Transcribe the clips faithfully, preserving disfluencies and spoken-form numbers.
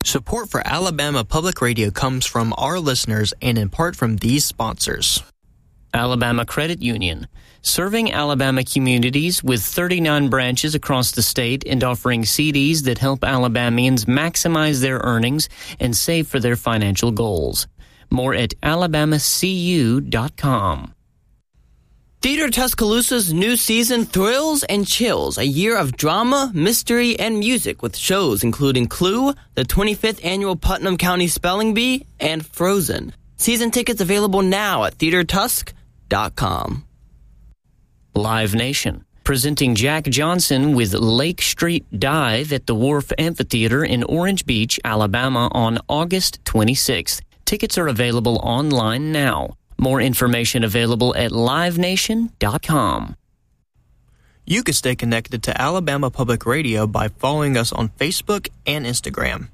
Support for Alabama Public Radio comes from our listeners and in part from these sponsors. Alabama Credit Union, serving Alabama communities with thirty-nine branches across the state and offering C Ds that help Alabamians maximize their earnings and save for their financial goals. More at alabama c u dot com. Theater Tuscaloosa's new season thrills and chills a year of drama, mystery, and music with shows including Clue, the twenty-fifth Annual Putnam County Spelling Bee, and Frozen. Season tickets available now at theater tusk dot com. Live Nation, presenting Jack Johnson with Lake Street Dive at the Wharf Amphitheater in Orange Beach, Alabama on August twenty-sixth. Tickets are available online now. More information available at live nation dot com. You can stay connected to Alabama Public Radio by following us on Facebook and Instagram.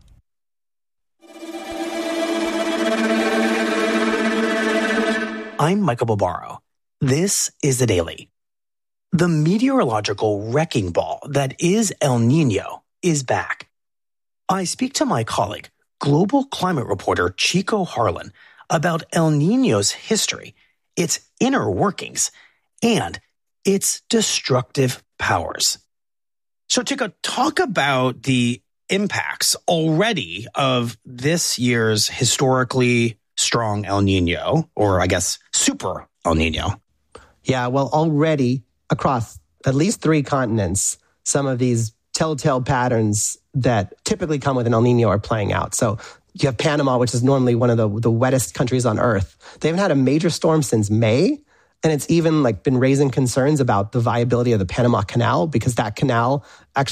I'm Michael Barbaro. This is The Daily. The meteorological wrecking ball that is El Niño is back. I speak to my colleague, global climate reporter Chico Harlan, about El Niño's history, its inner workings, and its destructive powers. So, Chico, talk about the impacts already of this year's historically strong El Niño, or I guess super El Niño. Yeah, well, already across at least three continents, some of these telltale patterns that typically come with an El Niño are playing out. So you have Panama, which is normally one of the, the wettest countries on Earth. They haven't had a major storm since May, and it's even like been raising concerns about the viability of the Panama Canal because that canal actually